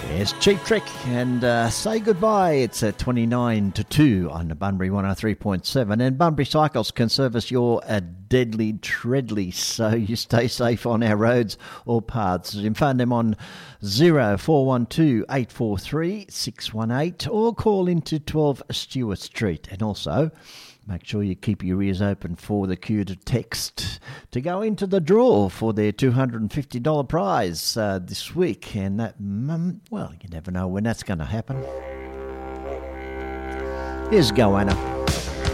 It's Cheap Trick and say goodbye. It's 29 to 2 on the Bunbury 103.7, and Bunbury Cycles can service your deadly treadly, so you stay safe on our roads or paths. You can phone them on 0412 843 618 or call into 12 Stewart Street. And also, make sure you keep your ears open for the cue to text to go into the draw for their $250 prize this week. And that, well, you never know when that's going to happen. Here's Goanna.